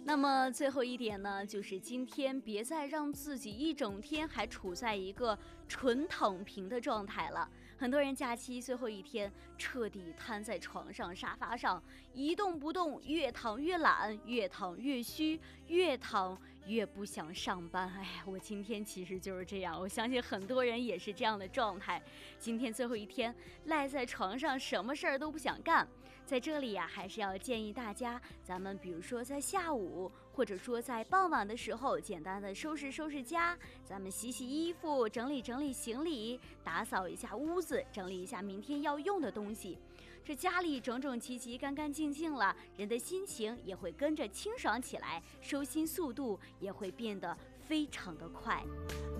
那么最后一点呢，就是今天别再让自己一整天还处在一个纯躺平的状态了。很多人假期最后一天彻底瘫在床上、沙发上一动不动，越躺越懒，越躺越虚，越躺越不想上班。哎呀，我今天其实就是这样，我相信很多人也是这样的状态。今天最后一天赖在床上，什么事儿都不想干。在这里呀，还是要建议大家，咱们比如说在下午，或者说在傍晚的时候，简单的收拾收拾家，咱们洗洗衣服，整理整理行李，打扫一下屋子，整理一下明天要用的东西。这家里整整齐齐、干干净净了，人的心情也会跟着清爽起来，收心速度也会变得非常的快。